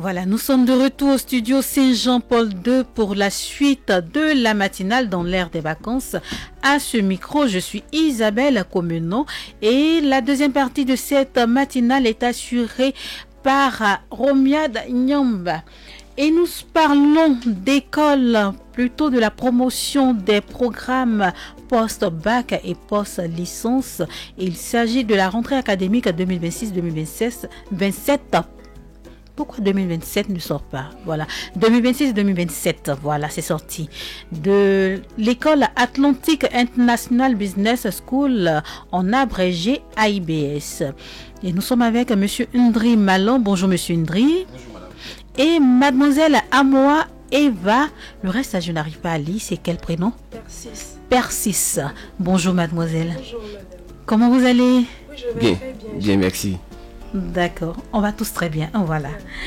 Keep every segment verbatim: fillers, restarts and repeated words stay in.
Voilà, nous sommes de retour au studio Saint-Jean-Paul deux pour la suite de la matinale dans l'ère des vacances. À ce micro, je suis Isabelle Comenon et la deuxième partie de cette matinale est assurée par Romiad Nyamba. Et nous parlons d'école, plutôt de la promotion des programmes post-bac et post-licence. Il s'agit de la rentrée académique deux mille vingt-six deux mille vingt-sept. Pourquoi deux mille vingt-sept ne sort pas? Voilà, deux mille vingt-six deux mille vingt-sept, voilà, c'est sorti. De l'école Atlantic International Business School, en abrégé A I B S. Et nous sommes avec Monsieur Ndri Malon. Bonjour Monsieur Ndri. Bonjour madame. Et Mademoiselle Amoa Eva. Le reste, je n'arrive pas à lire. C'est quel prénom? Persis. Persis. Bonjour Mademoiselle. Bonjour madame. Comment vous allez? Oui, je vais Bien, très bien. bien, merci. D'accord, on va tous très bien. Voilà.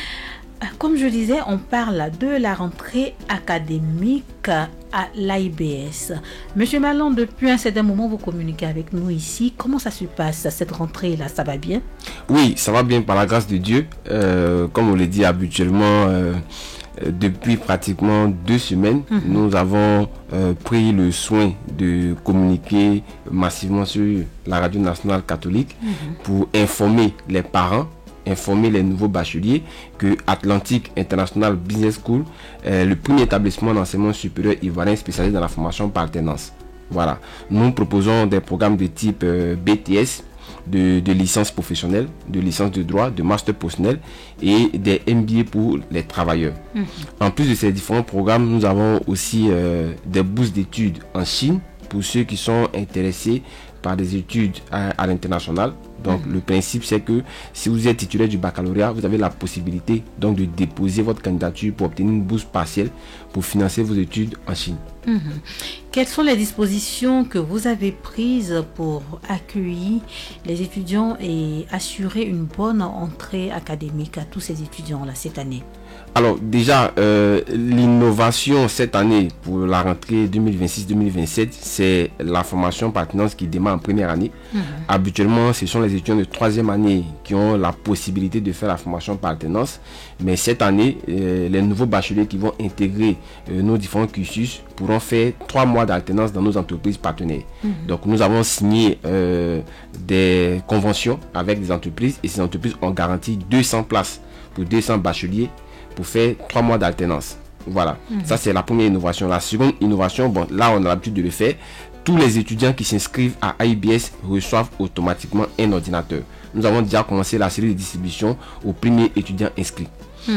Comme je disais, on parle de la rentrée académique à l'A I B S. Monsieur Malon, depuis un certain moment, vous communiquez avec nous ici. Comment ça se passe, cette rentrée-là? Ça va bien? Oui, ça va bien par la grâce de Dieu. Euh, comme on le dit habituellement, euh, depuis pratiquement deux semaines, mm-hmm. nous avons euh, pris le soin de communiquer massivement sur la radio nationale catholique mm-hmm. pour informer les parents, informer les nouveaux bacheliers que Atlantic International Business School est le premier établissement d'enseignement supérieur ivoirien spécialisé dans la formation par alternance. Voilà. Nous proposons des programmes de type euh, B T S, de, de licence professionnelle, de licence de droit, de master professionnel et des M B A pour les travailleurs. Mmh. En plus de ces différents programmes, nous avons aussi euh, des bourses d'études en Chine pour ceux qui sont intéressés par des études à, à l'international. Donc mmh. le principe c'est que si vous êtes titulaire du baccalauréat, vous avez la possibilité donc de déposer votre candidature pour obtenir une bourse partielle pour financer vos études en Chine. Mmh. Quelles sont les dispositions que vous avez prises pour accueillir les étudiants et assurer une bonne entrée académique à tous ces étudiants-là cette année? Alors déjà, euh, l'innovation cette année pour la rentrée deux mille vingt-six deux mille vingt-sept, c'est la formation par alternance qui démarre en première année. Mmh. Habituellement, ce sont les étudiants de troisième année qui ont la possibilité de faire la formation par alternance. Mais cette année, euh, les nouveaux bacheliers qui vont intégrer euh, nos différents cursus pourront faire trois mois d'alternance dans nos entreprises partenaires. Mmh. Donc nous avons signé euh, des conventions avec des entreprises et ces entreprises ont garanti deux cents places pour deux cents bacheliers pour faire trois mois d'alternance. Voilà, mmh. ça c'est la première innovation. La seconde innovation, bon là on a l'habitude de le faire, tous les étudiants qui s'inscrivent à A I B S reçoivent automatiquement un ordinateur. Nous avons déjà commencé la série de distribution aux premiers étudiants inscrits. Mmh.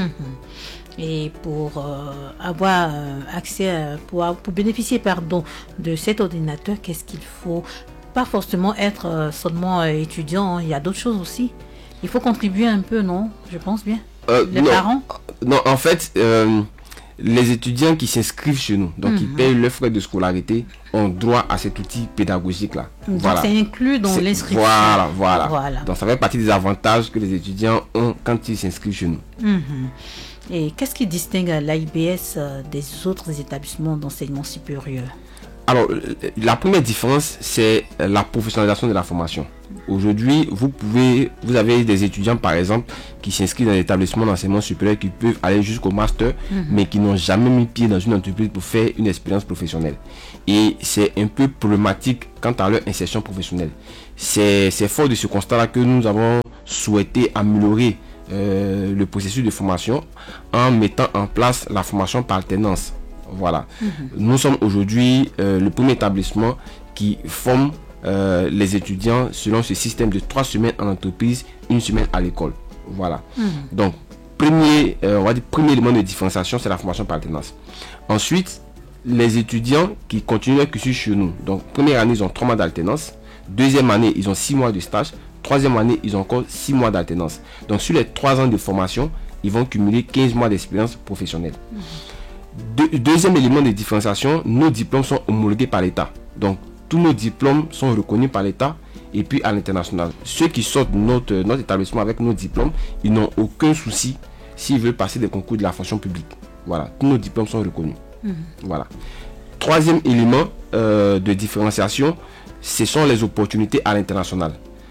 Et pour euh, avoir euh, accès, à, pour, pour bénéficier pardon, de cet ordinateur, qu'est-ce qu'il faut? Pas forcément être euh, seulement euh, étudiant, il y a d'autres choses aussi. Il faut contribuer un peu, non? Je pense bien. Euh, les non, parents? Non, en fait, euh, les étudiants qui s'inscrivent chez nous, donc mm-hmm. qui payent leurs frais de scolarité, ont droit à cet outil pédagogique-là. Donc voilà. c'est inclus dans l'inscription. Voilà, voilà, voilà. Donc ça fait partie des avantages que les étudiants ont quand ils s'inscrivent chez nous. Mm-hmm. Et qu'est-ce qui distingue l'A I B S des autres établissements d'enseignement supérieur? Alors, la première différence, c'est la professionnalisation de la formation. Aujourd'hui, vous pouvez, vous avez des étudiants, par exemple, qui s'inscrivent dans l'établissement d'enseignement supérieur, qui peuvent aller jusqu'au master, mm-hmm. mais qui n'ont jamais mis pied dans une entreprise pour faire une expérience professionnelle. Et c'est un peu problématique quant à leur insertion professionnelle. C'est, c'est fort de ce constat-là que nous avons souhaité améliorer euh, le processus de formation en mettant en place la formation par alternance. Voilà. Mmh. Nous sommes aujourd'hui euh, le premier établissement qui forme euh, les étudiants selon ce système de trois semaines en entreprise, une semaine à l'école. Voilà. Mmh. Donc, premier, euh, on va dire, premier élément de différenciation, c'est la formation par alternance. Ensuite, les étudiants qui continuent leur cursus chez nous. Donc, première année, ils ont trois mois d'alternance. Deuxième année, ils ont six mois de stage. Troisième année, ils ont encore six mois d'alternance. Donc, sur les trois ans de formation, ils vont cumuler quinze mois d'expérience professionnelle. Mmh. De, deuxième élément de différenciation, nos diplômes sont homologués par l'État. Donc, tous nos diplômes sont reconnus par l'État et puis à l'international. Ceux qui sortent de notre, notre établissement avec nos diplômes, ils n'ont aucun souci s'ils veulent passer des concours de la fonction publique. Voilà, tous nos diplômes sont reconnus. Mmh. Voilà. Troisième élément euh, de différenciation, ce sont les opportunités à l'international.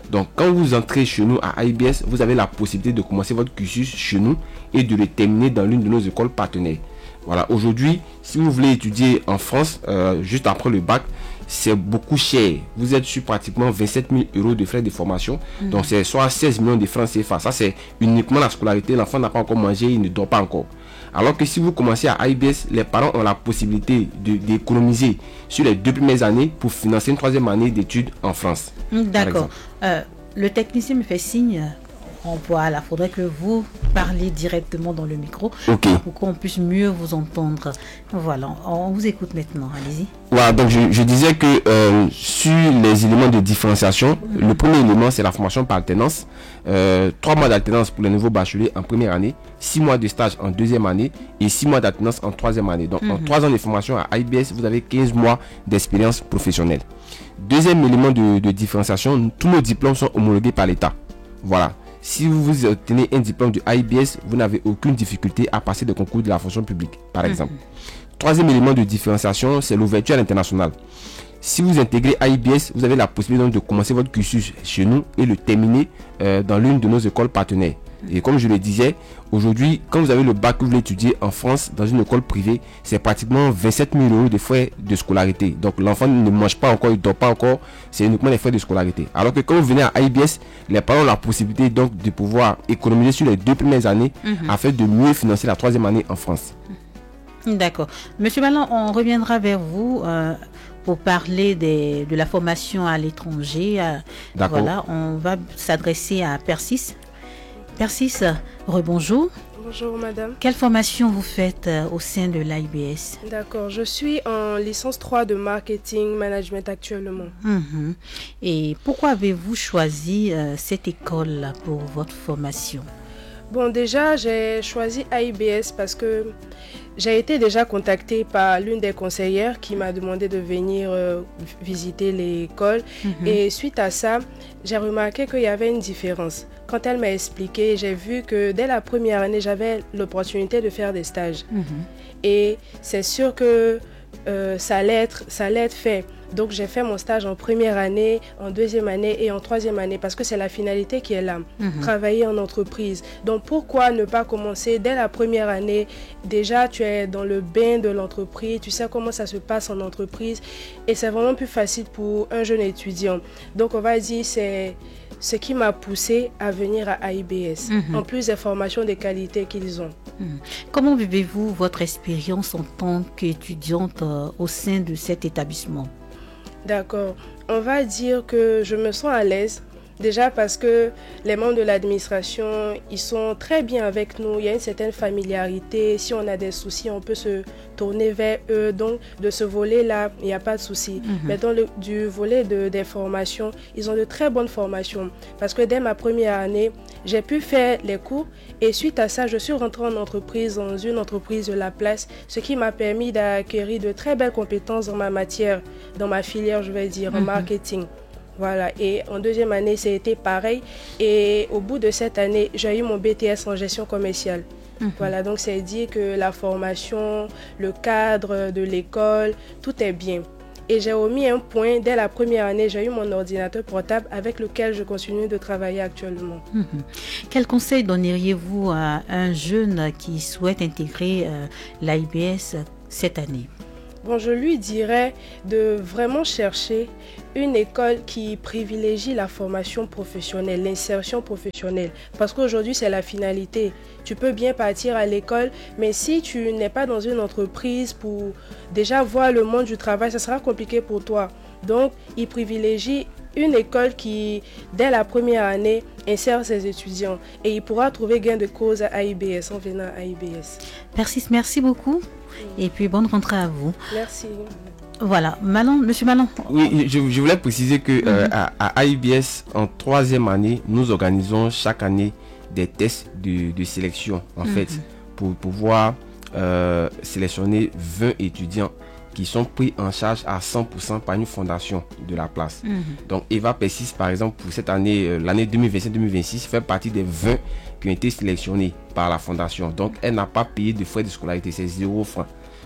Donc, quand vous entrez chez nous à I B S, vous avez la possibilité de commencer votre cursus chez nous et de le terminer dans l'une de nos écoles partenaires. Voilà, aujourd'hui, si vous voulez étudier en France, euh, juste après le bac, c'est beaucoup cher. Vous êtes sur pratiquement vingt-sept mille euros de frais de formation. Mmh. Donc, c'est soit seize millions de francs C F A. Ça, c'est uniquement la scolarité. L'enfant n'a pas encore mangé, il ne dort pas encore. Alors que si vous commencez à I B S, les parents ont la possibilité de, d'économiser sur les deux premières années pour financer une troisième année d'études en France. D'accord. Euh, le technicien me fait signe. On voit là, faudrait que vous parliez directement dans le micro, okay, pour qu'on puisse mieux vous entendre. Voilà, on vous écoute maintenant, allez-y. Voilà, donc je, je disais que euh, sur les éléments de différenciation, mmh. le premier élément c'est la formation par alternance. Euh, trois mois d'alternance pour les nouveaux bacheliers en première année, six mois de stage en deuxième année et six mois d'alternance en troisième année. Donc mmh. en trois ans de formation à I B S, vous avez quinze mois d'expérience professionnelle. Deuxième élément de, de différenciation, tous nos diplômes sont homologués par l'État. Voilà. Si vous obtenez un diplôme de I B S, vous n'avez aucune difficulté à passer des concours de la fonction publique, par exemple. Mmh. Troisième élément de différenciation, c'est l'ouverture à l'international. Si vous intégrez I B S, vous avez la possibilité donc de commencer votre cursus chez nous et le terminer euh, dans l'une de nos écoles partenaires. Et comme je le disais, aujourd'hui, quand vous avez le bac que vous voulez étudier en France dans une école privée, c'est pratiquement vingt-sept mille euros de frais de scolarité. Donc l'enfant ne mange pas encore, il ne dort pas encore, c'est uniquement les frais de scolarité. Alors que quand vous venez à I B S, les parents ont la possibilité donc de pouvoir économiser sur les deux premières années mmh. afin de mieux financer la troisième année en France. D'accord. Monsieur Malan, on reviendra vers vous euh, pour parler des, de la formation à l'étranger. Euh, D'accord. Voilà, on va s'adresser à Persis. Persis, rebonjour. Bonjour madame. Quelle formation vous faites euh, au sein de l'I B S? D'accord, je suis en licence trois de marketing management actuellement. Mmh. Et pourquoi avez-vous choisi euh, cette école pour votre formation? Bon, déjà, j'ai choisi I B S parce que j'ai été déjà contactée par l'une des conseillères qui m'a demandé de venir euh, visiter l'école. Mm-hmm. Et suite à ça, j'ai remarqué qu'il y avait une différence. Quand elle m'a expliqué, j'ai vu que dès la première année, j'avais l'opportunité de faire des stages. Mm-hmm. Et c'est sûr que euh, ça allait être, ça allait être fait. Donc, j'ai fait mon stage en première année, en deuxième année et en troisième année parce que c'est la finalité qui est là, mmh. travailler en entreprise. Donc, pourquoi ne pas commencer dès la première année? Déjà, tu es dans le bain de l'entreprise, tu sais comment ça se passe en entreprise et c'est vraiment plus facile pour un jeune étudiant. Donc, on va dire c'est ce qui m'a poussé à venir à I B S, mmh. en plus des formations de qualité qu'ils ont. Mmh. Comment vivez-vous votre expérience en tant qu'étudiante euh, au sein de cet établissement? D'accord. On va dire que je me sens à l'aise. Déjà parce que les membres de l'administration, ils sont très bien avec nous. Il y a une certaine familiarité. Si on a des soucis, on peut se tourner vers eux. Donc, de ce volet-là, il n'y a pas de souci. Mm-hmm. Mais dans le du volet de, des formations, ils ont de très bonnes formations. Parce que dès ma première année, j'ai pu faire les cours. Et suite à ça, je suis rentrée en entreprise, dans une entreprise de la place, ce qui m'a permis d'acquérir de très belles compétences dans ma matière, dans ma filière, je vais dire, mm-hmm. en marketing. Voilà, et en deuxième année, c'était pareil. Et au bout de cette année, j'ai eu mon B T S en gestion commerciale. Mmh. Voilà, donc c'est dit que la formation, le cadre de l'école, tout est bien. Et j'ai omis un point, dès la première année, j'ai eu mon ordinateur portable avec lequel je continue de travailler actuellement. Mmh. Quel conseil donneriez-vous à un jeune qui souhaite intégrer euh, l'I B S cette année? Bon, je lui dirais de vraiment chercher une école qui privilégie la formation professionnelle, l'insertion professionnelle. Parce qu'aujourd'hui, c'est la finalité. Tu peux bien partir à l'école, mais si tu n'es pas dans une entreprise pour déjà voir le monde du travail, ça sera compliqué pour toi. Donc, il privilégie une école qui, dès la première année, insère ses étudiants. Et il pourra trouver gain de cause à I B S en venant à I B S. Persis, merci beaucoup. Et puis, bonne rentrée à vous. Merci. Voilà, Malan, Monsieur Malan. Oui, je, je voulais préciser que mm-hmm. euh, à, à I B S, en troisième année, nous organisons chaque année des tests de, de sélection, en mm-hmm. fait, pour pouvoir euh, sélectionner vingt étudiants qui sont pris en charge à cent pour cent par une fondation de la place. Mm-hmm. Donc, Eva Persis, par exemple, pour cette année, euh, l'année deux mille vingt-cinq deux mille vingt-six, fait partie des vingt qui ont été sélectionnés par la fondation. Donc, elle n'a pas payé de frais de scolarité, c'est zéro franc.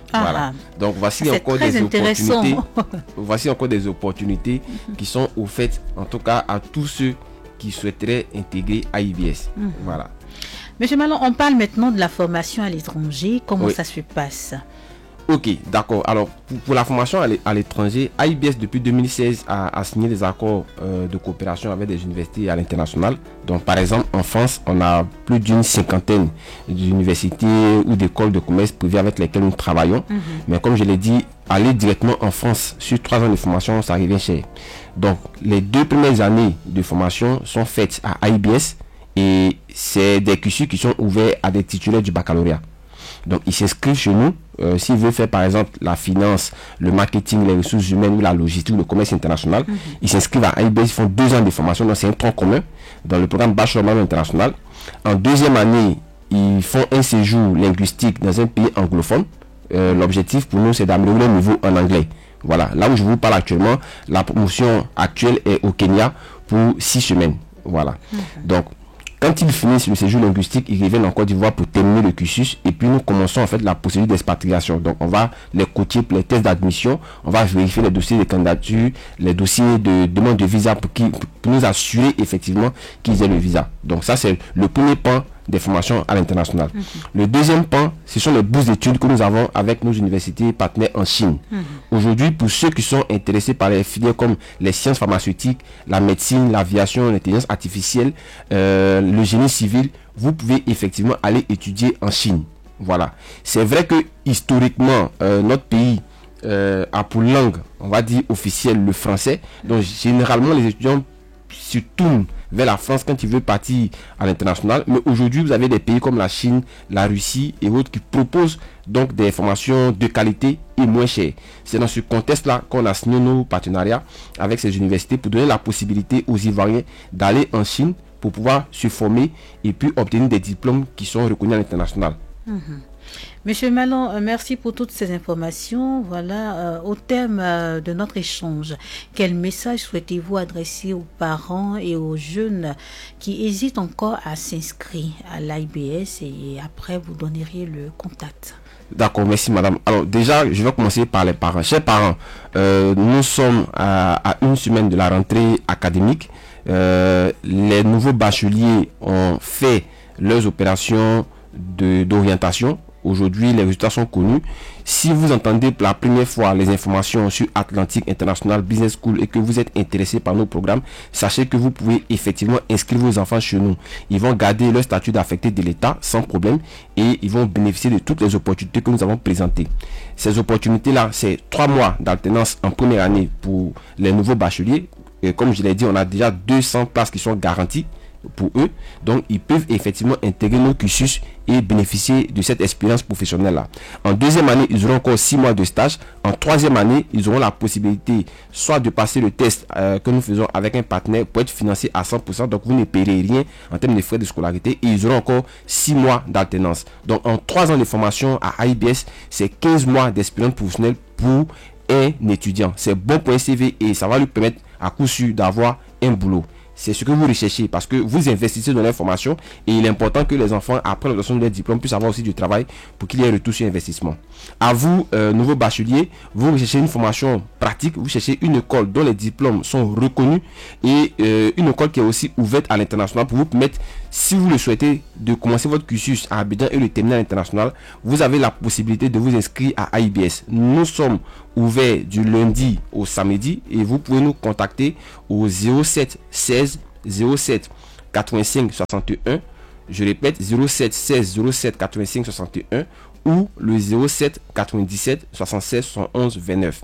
Ah, voilà. Donc voici c'est encore très des intéressant. opportunités. Voici encore des opportunités qui sont offertes, en tout cas à tous ceux qui souhaiteraient intégrer A I B S. Mm-hmm. Voilà. Monsieur Malon, on parle maintenant de la formation à l'étranger. Comment oui. ça se passe? Ok, d'accord. Alors, pour, pour la formation à l'étranger, A I B S depuis deux mille seize a, a signé des accords euh, de coopération avec des universités à l'international. Donc, par exemple, en France, on a plus d'une cinquantaine d'universités ou d'écoles de commerce privées avec lesquelles nous travaillons. Mm-hmm. Mais comme je l'ai dit, aller directement en France sur trois ans de formation, ça revient cher. Donc, les deux premières années de formation sont faites à A I B S et c'est des cursus qui sont ouverts à des titulaires du baccalauréat. Donc, ils s'inscrivent chez nous. Euh, s'ils veulent faire, par exemple, la finance, le marketing, les ressources humaines ou la logistique, le commerce international, mm-hmm. ils s'inscrivent à A I B S, ils font deux ans de formation. Donc, c'est un tronc commun dans le programme Bachelor International. En deuxième année, ils font un séjour linguistique dans un pays anglophone. Euh, l'objectif pour nous, c'est d'améliorer le niveau en anglais. Voilà. Là où je vous parle actuellement, la promotion actuelle est au Kenya pour six semaines. Voilà. Mm-hmm. Donc, quand ils finissent le séjour linguistique, ils reviennent en Côte d'Ivoire pour terminer le cursus et puis nous commençons en fait la procédure d'expatriation. Donc on va les coacher pour les tests d'admission, on va vérifier les dossiers de candidature, les dossiers de demande de visa pour, qui, pour nous assurer effectivement qu'ils aient le visa. Donc ça c'est le premier pan des formations à l'international. Mm-hmm. Le deuxième pan, ce sont les bourses d'études que nous avons avec nos universités partenaires en Chine. Mm-hmm. Aujourd'hui, pour ceux qui sont intéressés par les filières comme les sciences pharmaceutiques, la médecine, l'aviation, l'intelligence artificielle, euh, le génie civil, vous pouvez effectivement aller étudier en Chine. Voilà. C'est vrai que historiquement, euh, notre pays euh, a pour langue, on va dire officielle, le français. Donc généralement, les étudiants se tournent vers la France quand ils veulent partir à l'international. Mais aujourd'hui, vous avez des pays comme la Chine, la Russie et autres qui proposent donc des formations de qualité et moins chères. C'est dans ce contexte-là qu'on a signé nos partenariats avec ces universités pour donner la possibilité aux Ivoiriens d'aller en Chine pour pouvoir se former et puis obtenir des diplômes qui sont reconnus à l'international. Mmh. Monsieur Malon, euh, merci pour toutes ces informations. Voilà, euh, au terme euh, de notre échange, quel message souhaitez-vous adresser aux parents et aux jeunes qui hésitent encore à s'inscrire à l'A I B S et après vous donneriez le contact? D'accord, merci madame. Alors déjà, je vais commencer par les parents. Chers parents, euh, nous sommes à, à une semaine de la rentrée académique. Euh, les nouveaux bacheliers ont fait leurs opérations de, d'orientation. Aujourd'hui, les résultats sont connus. Si vous entendez pour la première fois les informations sur Atlantic International Business School et que vous êtes intéressé par nos programmes, sachez que vous pouvez effectivement inscrire vos enfants chez nous. Ils vont garder leur statut d'affecté de l'État sans problème et ils vont bénéficier de toutes les opportunités que nous avons présentées. Ces opportunités-là, c'est trois mois d'alternance en première année pour les nouveaux bacheliers. Et comme je l'ai dit, on a déjà deux cents places qui sont garanties pour eux, donc ils peuvent effectivement intégrer nos cursus et bénéficier de cette expérience professionnelle là. En deuxième année, ils auront encore six mois de stage. En troisième année, ils auront la possibilité soit de passer le test euh, que nous faisons avec un partenaire pour être financé à cent pour cent, donc vous ne paierez rien en termes de frais de scolarité et ils auront encore six mois d'alternance. Donc en trois ans de formation à A I B S, c'est quinze mois d'expérience professionnelle pour un étudiant. C'est bon pour un C V et ça va lui permettre à coup sûr d'avoir un boulot. C'est ce que vous recherchez parce que vous investissez dans l'information et il est important que les enfants, après l'obtention de leur diplôme, puissent avoir aussi du travail pour qu'il y ait un retour sur investissement. À vous, euh, nouveaux bacheliers, vous recherchez une formation pratique, vous cherchez une école dont les diplômes sont reconnus et euh, une école qui est aussi ouverte à l'international pour vous permettre, si vous le souhaitez, de commencer votre cursus à Abidjan et le terminer à l'international. Vous avez la possibilité de vous inscrire à A I B S. Nous sommes ouverts du lundi au samedi et vous pouvez nous contacter au zéro sept seize zéro sept quatre-vingt-cinq soixante et un. Je répète, zéro sept seize zéro sept quatre-vingt-cinq soixante et un ou le zéro sept quatre-vingt-dix-sept soixante-seize soixante et onze vingt-neuf.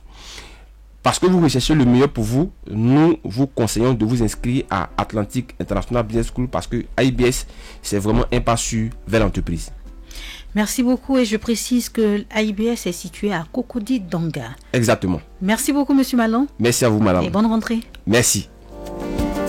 Parce que vous recherchez le meilleur pour vous, nous vous conseillons de vous inscrire à Atlantic International Business School parce que A I B S, c'est vraiment un pas sûr vers l'entreprise. Merci beaucoup et je précise que l'A I B S est situé à Cocody Danga. Exactement. Merci beaucoup, Monsieur Malon. Merci à vous, madame. Et bonne rentrée. Merci.